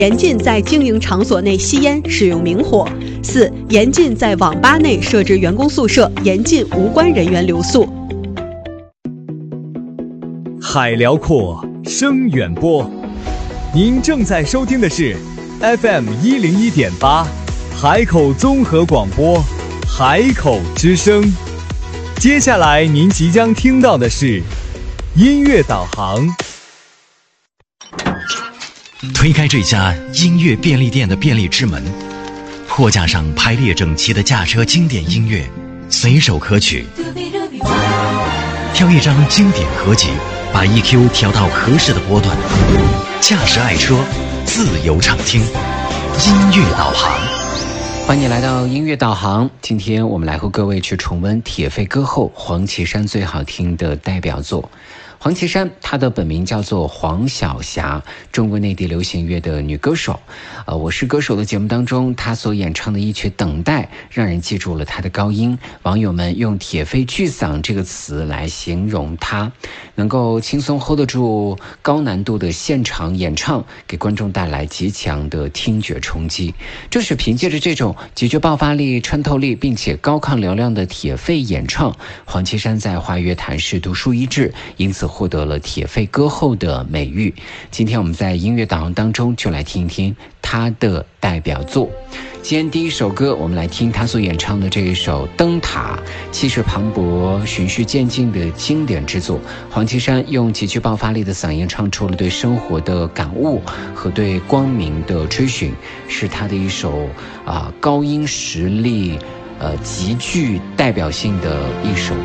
严禁在经营场所内吸烟、使用明火。4、严禁在网吧内设置员工宿舍，严禁无关人员留宿。 海辽阔，声远播。您正在收听的是 FM101.8 海口综合广播，海口之声。接下来您即将听到的是音乐导航。 推开这家音乐便利店的便利之门，货架上排列整齐的驾车经典音乐，随手可取。挑一张经典合集，把 EQ 调到合适的波段，驾驶爱车，自由畅听。音乐导航， 欢迎来到音乐导航。今天我们来和各位去重温铁肺歌后黄绮珊最好听的代表作。黄绮珊，她的本名叫做黄晓霞，中国内地流行乐的女歌手。我是歌手的节目当中，她所演唱的一曲《等待》，让人记住了她的高音。网友们用铁肺巨嗓这个词来形容她，能够轻松 hold 得住高难度的现场演唱，给观众带来极强的听觉冲击。正是凭借着这种极具爆发力、穿透力，并且高亢嘹亮的铁肺演唱，黄绮珊在华语乐坛是独树一帜，因此获得了铁肺歌后的美誉。今天我们在音乐导航当中就来听一听她的代表作。今天第一首歌，我们来听她所演唱的这一首《灯塔》，气势磅礴、循序渐进的经典之作。黄绮珊用极具爆发力的嗓音唱出了对生活的感悟和对光明的追寻，是她的一首高音实力极具代表性的一首